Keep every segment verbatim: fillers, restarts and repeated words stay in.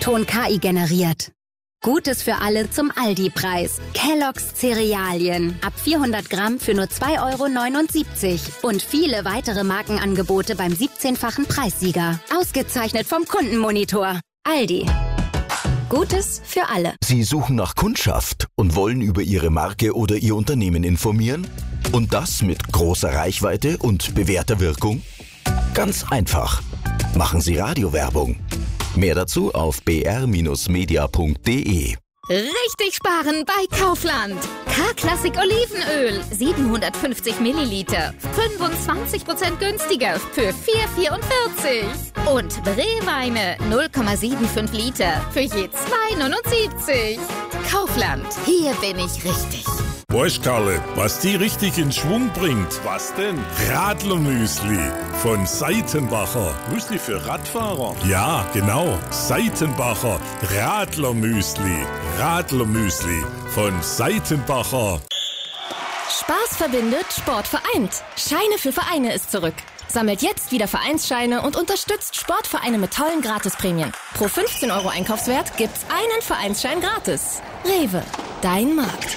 O-Ton K I generiert. Gutes für alle zum Aldi-Preis. Kellogg's Cerealien. Ab vierhundert Gramm für nur zwei Euro neunundsiebzig. Und viele weitere Markenangebote beim siebzehnfachen Preissieger. Ausgezeichnet vom Kundenmonitor. Aldi. Gutes für alle. Sie suchen nach Kundschaft und wollen über Ihre Marke oder Ihr Unternehmen informieren? Und das mit großer Reichweite und bewährter Wirkung? Ganz einfach. Machen Sie Radiowerbung. Mehr dazu auf b r media punkt d e. Richtig sparen bei Kaufland. K-Klassik Olivenöl, siebenhundertfünfzig Milliliter, fünfundzwanzig Prozent günstiger für vier Euro vierundvierzig. Und Rehweine null Komma fünfundsiebzig Liter für je zwei Euro neunundsiebzig. Kaufland, hier bin ich richtig. Weißt, Karle, was die richtig in Schwung bringt? Was denn? Radlermüsli von Seitenbacher. Müsli für Radfahrer? Ja, genau. Seitenbacher Radlermüsli. Radlermüsli von Seitenbacher. Spaß verbindet, Sport vereint. Scheine für Vereine ist zurück. Sammelt jetzt wieder Vereinsscheine und unterstützt Sportvereine mit tollen Gratisprämien. Pro fünfzehn Euro Einkaufswert gibt's einen Vereinsschein gratis. Rewe, dein Markt.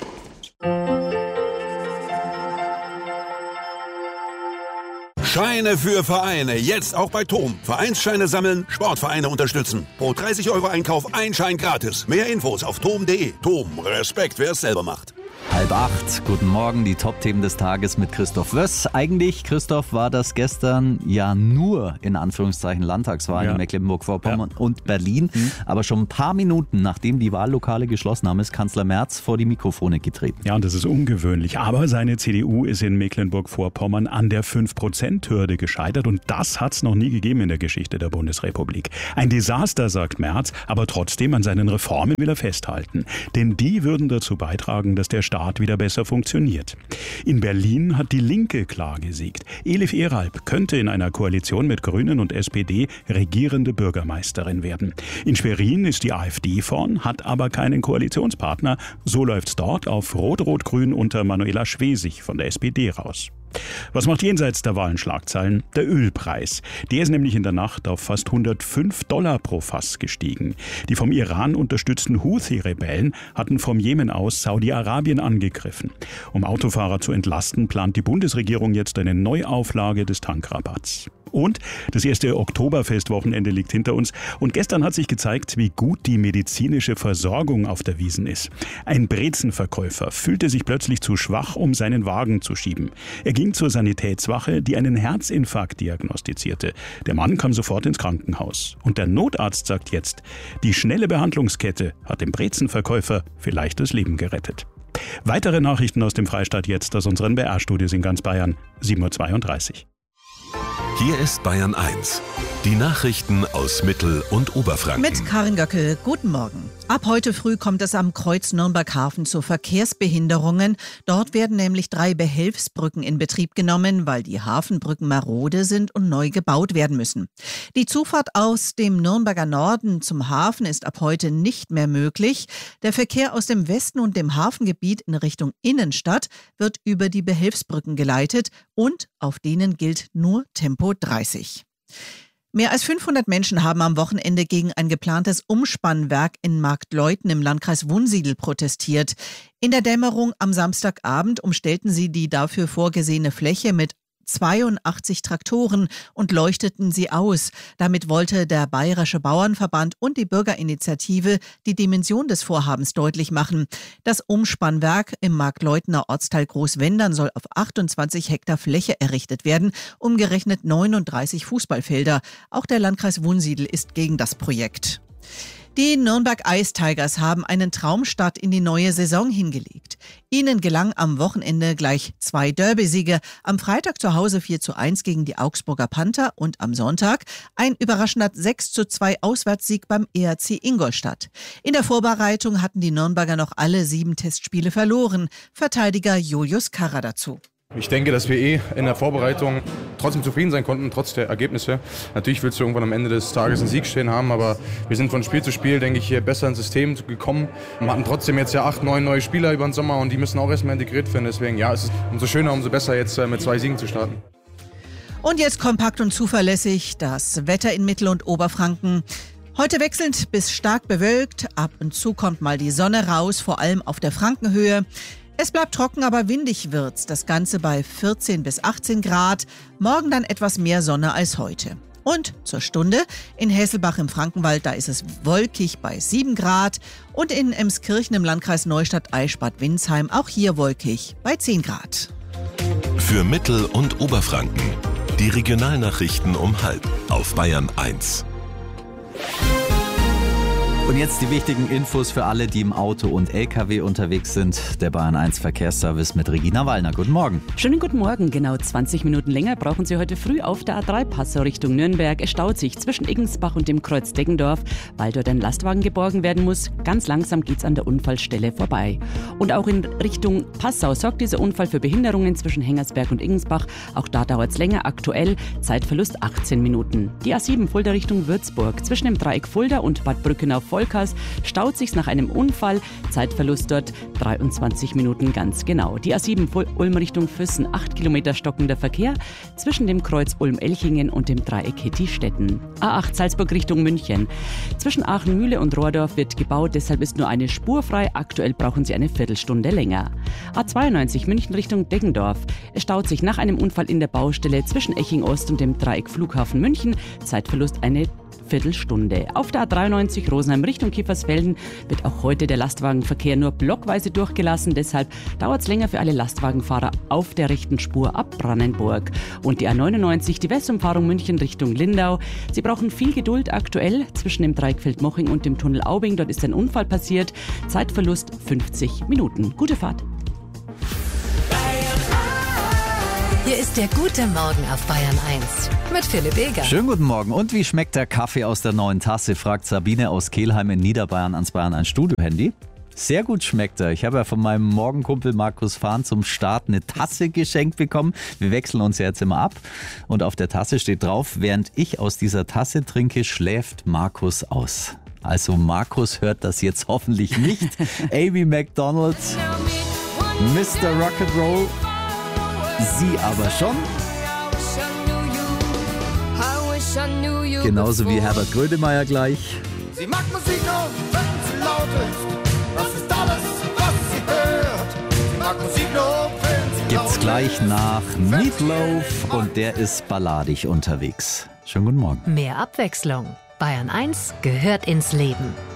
Scheine für Vereine, jetzt auch bei T O M. Vereinsscheine sammeln, Sportvereine unterstützen. Pro dreißig Euro Einkauf ein Schein gratis. Mehr Infos auf tom punkt de. T O M, Respekt, wer es selber macht. Halb acht, guten Morgen, die Top-Themen des Tages mit Christoph Wöss. Eigentlich, Christoph, war das gestern ja nur in Anführungszeichen Landtagswahl ja. in Mecklenburg-Vorpommern ja. und Berlin. Mhm. Aber schon ein paar Minuten, nachdem die Wahllokale geschlossen haben, ist Kanzler Merz vor die Mikrofone getreten. Ja, und das ist ungewöhnlich. Aber seine C D U ist in Mecklenburg-Vorpommern an der fünf Prozent Hürde gescheitert. Und das hat es noch nie gegeben in der Geschichte der Bundesrepublik. Ein Desaster, sagt Merz, aber trotzdem an seinen Reformen will er festhalten. Denn die würden dazu beitragen, dass der Staat wieder besser funktioniert. In Berlin hat die Linke klar gesiegt. Elif Eralp könnte in einer Koalition mit Grünen und S P D regierende Bürgermeisterin werden. In Schwerin ist die AfD vorn, hat aber keinen Koalitionspartner. So läuft's dort auf Rot-Rot-Grün unter Manuela Schwesig von der S P D raus. Was macht jenseits der Wahlen Schlagzeilen? Der Ölpreis. Der ist nämlich in der Nacht auf fast hundertfünf Dollar pro Fass gestiegen. Die vom Iran unterstützten Houthi-Rebellen hatten vom Jemen aus Saudi-Arabien angegriffen. Um Autofahrer zu entlasten, plant die Bundesregierung jetzt eine Neuauflage des Tankrabatts. Und das erste Oktoberfestwochenende liegt hinter uns. Und gestern hat sich gezeigt, wie gut die medizinische Versorgung auf der Wiesn ist. Ein Brezenverkäufer fühlte sich plötzlich zu schwach, um seinen Wagen zu schieben. Er ging zur Sanitätswache, die einen Herzinfarkt diagnostizierte. Der Mann kam sofort ins Krankenhaus. Und der Notarzt sagt jetzt, die schnelle Behandlungskette hat dem Brezenverkäufer vielleicht das Leben gerettet. Weitere Nachrichten aus dem Freistaat jetzt aus unseren B R-Studios in ganz Bayern, sieben Uhr zweiunddreißig. Hier ist Bayern eins. Die Nachrichten aus Mittel- und Oberfranken. Mit Karin Göckel, guten Morgen. Ab heute früh kommt es am Kreuz Nürnberg-Hafen zu Verkehrsbehinderungen. Dort werden nämlich drei Behelfsbrücken in Betrieb genommen, weil die Hafenbrücken marode sind und neu gebaut werden müssen. Die Zufahrt aus dem Nürnberger Norden zum Hafen ist ab heute nicht mehr möglich. Der Verkehr aus dem Westen und dem Hafengebiet in Richtung Innenstadt wird über die Behelfsbrücken geleitet und auf denen gilt nur Tempo dreißig. Mehr als fünfhundert Menschen haben am Wochenende gegen ein geplantes Umspannwerk in Marktleuthen im Landkreis Wunsiedel protestiert. In der Dämmerung am Samstagabend umstellten sie die dafür vorgesehene Fläche mit zweiundachtzig Traktoren und leuchteten sie aus. Damit wollte der Bayerische Bauernverband und die Bürgerinitiative die Dimension des Vorhabens deutlich machen. Das Umspannwerk im Marktleuthener Ortsteil Großwendern soll auf achtundzwanzig Hektar Fläche errichtet werden, umgerechnet neununddreißig Fußballfelder. Auch der Landkreis Wunsiedel ist gegen das Projekt. Die Nürnberg Ice Tigers haben einen Traumstart in die neue Saison hingelegt. Ihnen gelang am Wochenende gleich zwei Derby-Siege. Am Freitag zu Hause vier zu eins gegen die Augsburger Panther und am Sonntag ein überraschender sechs zu zwei Auswärtssieg beim E R C Ingolstadt. In der Vorbereitung hatten die Nürnberger noch alle sieben Testspiele verloren. Verteidiger Julius Karrer dazu. Ich denke, dass wir eh in der Vorbereitung trotzdem zufrieden sein konnten, trotz der Ergebnisse. Natürlich willst du irgendwann am Ende des Tages einen Sieg stehen haben, aber wir sind von Spiel zu Spiel, denke ich, hier besser ins System gekommen. Wir hatten trotzdem jetzt ja acht, neun neue Spieler über den Sommer und die müssen auch erstmal integriert werden. Deswegen, ja, es ist umso schöner, umso besser jetzt mit zwei Siegen zu starten. Und jetzt kompakt und zuverlässig das Wetter in Mittel- und Oberfranken. Heute wechselnd bis stark bewölkt. Ab und zu kommt mal die Sonne raus, vor allem auf der Frankenhöhe. Es bleibt trocken, aber windig wird's. Das Ganze bei vierzehn bis achtzehn Grad. Morgen dann etwas mehr Sonne als heute. Und zur Stunde in Hesselbach im Frankenwald, da ist es wolkig bei sieben Grad. Und in Emskirchen im Landkreis Neustadt-Eichstätt-Winsheim auch hier wolkig bei zehn Grad. Für Mittel- und Oberfranken die Regionalnachrichten um halb auf Bayern eins. Und jetzt die wichtigen Infos für alle, die im Auto und L K W unterwegs sind. Der Bayern eins Verkehrsservice mit Regina Wallner. Guten Morgen. Schönen guten Morgen. Genau zwanzig Minuten länger brauchen Sie heute früh auf der A drei Passau Richtung Nürnberg. Es staut sich zwischen Iggensbach und dem Kreuz Deggendorf, weil dort ein Lastwagen geborgen werden muss. Ganz langsam geht's an der Unfallstelle vorbei. Und auch in Richtung Passau sorgt dieser Unfall für Behinderungen zwischen Hengersberg und Iggensbach. Auch da dauert's länger. Aktuell Zeitverlust achtzehn Minuten. Die A sieben Fulda Richtung Würzburg. Zwischen dem Dreieck Fulda und Bad Brückenau Volkers staut sich nach einem Unfall. Zeitverlust dort dreiundzwanzig Minuten ganz genau. Die A sieben Ulm Richtung Füssen, acht Kilometer stockender Verkehr zwischen dem Kreuz Ulm-Elchingen und dem Dreieck Hettistetten. A acht Salzburg Richtung München. Zwischen Aachen-Mühle und Rohrdorf wird gebaut, deshalb ist nur eine Spur frei. Aktuell brauchen Sie eine Viertelstunde länger. A zweiundneunzig München Richtung Deggendorf. Es staut sich nach einem Unfall in der Baustelle zwischen Eching Ost und dem Dreieck Flughafen München. Zeitverlust eine Viertelstunde. Auf der A dreiundneunzig Rosenheim Richtung Kiefersfelden wird auch heute der Lastwagenverkehr nur blockweise durchgelassen. Deshalb dauert es länger für alle Lastwagenfahrer auf der rechten Spur ab Brannenburg. Und die A neunundneunzig, die Westumfahrung München Richtung Lindau. Sie brauchen viel Geduld aktuell zwischen dem Dreieck Feldmoching und dem Tunnel Aubing. Dort ist ein Unfall passiert. Zeitverlust fünfzig Minuten. Gute Fahrt. Hier ist der gute Morgen auf Bayern eins mit Philipp Eger. Schönen guten Morgen. Und wie schmeckt der Kaffee aus der neuen Tasse, fragt Sabine aus Kelheim in Niederbayern ans Bayern eins Studio-Handy. Sehr gut schmeckt er. Ich habe ja von meinem Morgenkumpel Markus Fahn zum Start eine Tasse geschenkt bekommen. Wir wechseln uns ja jetzt immer ab. Und auf der Tasse steht drauf, während ich aus dieser Tasse trinke, schläft Markus aus. Also Markus hört das jetzt hoffentlich nicht. Amy Macdonald, Mister Rock'n'Roll, sie aber schon. Genauso wie Herbert Grönemeyer gleich. Sie mag Musik nur, wenn sie laut ist. Das ist alles, was sie hört. Sie mag Musik nur, wenn sie Gibt's gleich nach Meatloaf und der ist balladig unterwegs. Schönen guten Morgen. Mehr Abwechslung. Bayern eins gehört ins Leben.